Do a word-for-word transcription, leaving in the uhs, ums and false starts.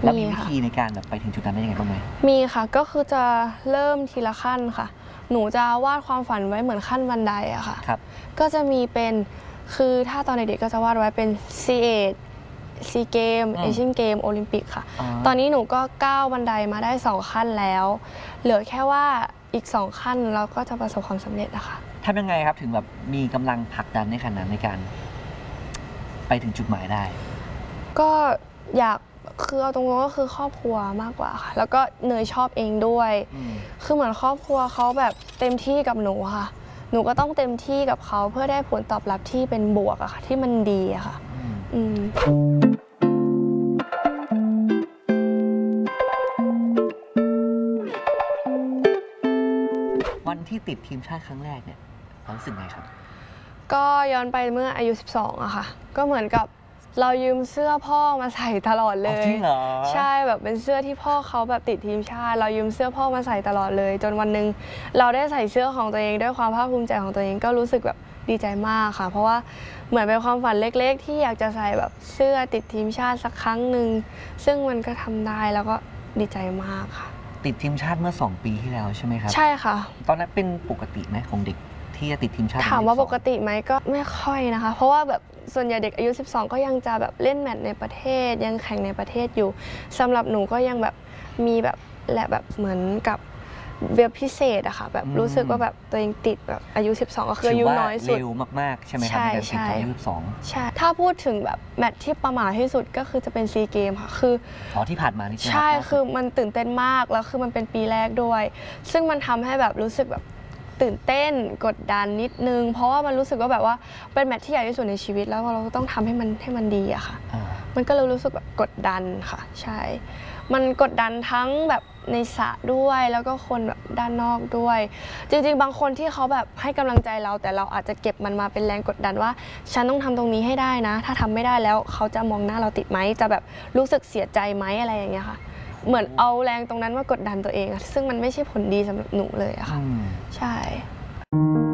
แล้วมีวิธีในการแบบไปถึงจุดนั้นได้ยังไงบ้างไหมมีค่ะก็คือจะเริ่มทีละขั้นค่ะหนูจะวาดความฝันไว้เหมือนขั้นบันไดอะค่ะครับก็จะมีเป็นคือถ้าตอนเด็กๆก็จะวาดไว้เป็น ซี เอ ซีเกมเอเชียนเกมโอลิมปิกค่ะตอนนี้หนูก็ก้าวบันไดมาได้สองขั้นแล้วเหลือแค่ว่าอีกสองขั้นเราก็จะประสบความสำเร็จนะคะทำยังไงครับถึงแบบมีกำลังผลักดันในขนาดในการไปถึงจุดหมายได้ก็อยากคือเอาตรงๆก็คือครอบครัวมากกว่าค่ะแล้วก็เนยชอบเองด้วยคือเหมือนครอบครัวเขาแบบเต็มที่กับหนูค่ะหนูก็ต้องเต็มที่กับเขาเพื่อได้ผลตอบรับที่เป็นบวกอะค่ะที่มันดีอะค่ะวันที่ติดทีมชาติครั้งแรกเนี่ยความรู้สึกไงครับก็ย้อนไปเมื่ออายุสิบสองอะค่ะก็เหมือนกับเรายืมเสื้อพ่อมาใส่ตลอดเลยจริงเหรอใช่แบบเป็นเสื้อที่พ่อเขาแบบติดทีมชาติเรายืมเสื้อพ่อมาใส่ตลอดเลยจนวันหนึ่งเราได้ใส่เสื้อของตัวเองด้วยความภาคภูมิใจของตัวเองก็รู้สึกแบบดีใจมากค่ะเพราะว่าเหมือนเป็นความฝันเล็กๆที่อยากจะใส่แบบเสื้อติดทีมชาติสักครั้งหนึ่งซึ่งมันก็ทำได้แล้วก็ดีใจมากค่ะติดทีมชาติเมื่อสองปีที่แล้วใช่ไหมครับใช่ค่ะตอนนั้นเป็นปกติไหมของเด็กที่จะติดทีมชาติถามว่าปกติไหมก็ไม่ค่อยนะคะเพราะว่าแบบส่วนใหญ่เด็กอายุสิบสองก็ยังจะแบบเล่นแมตช์ในประเทศยังแข่งในประเทศอยู่สำหรับหนูก็ยังแบบมีแบบแหละแบบเหมือนกับเว็บพิเศษอะค่ะแบบรู้สึกว่าแบบตัวเองติดแบบอายุสิบสองก็คืออายุน้อยสุดเร็วมากๆใช่ไหมครับในการติดอายุสิบสองใช่ถ้าพูดถึงแบบแมตช์ที่ประมาทที่สุดก็คือจะเป็นซีเกมค่ะคืออ๋อที่ผ่านมานี่ใช่คือมันตื่นเต้นมากแล้วคือมันเป็นปีแรกด้วยซึ่งมันทำให้แบบรู้สึกแบบตื่นเต้นกดดันนิดนึงเพราะว่ามันรู้สึกว่าแบบว่าเป็นแมตช์ที่ใหญ่ที่สุดในชีวิตแล้วเราต้องทำให้มันให้มันดีอะค่ะมันก็เลยรู้สึกแบบกดดันค่ะใช่มันกดดันทั้งแบบในสระด้วยแล้วก็คนแบบด้านนอกด้วยจริงๆบางคนที่เขาแบบให้กำลังใจเราแต่เราอาจจะเก็บมันมาเป็นแรงกดดันว่าฉันต้องทำตรงนี้ให้ได้นะถ้าทำไม่ได้แล้วเขาจะมองหน้าเราติดไหมจะแบบรู้สึกเสียใจไหมอะไรอย่างเงี้ยค่ะเหมือนเอาแรงตรงนั้นมากดดันตัวเองซึ่งมันไม่ใช่ผลดีสำหรับหนูเลยอะค่ะใช่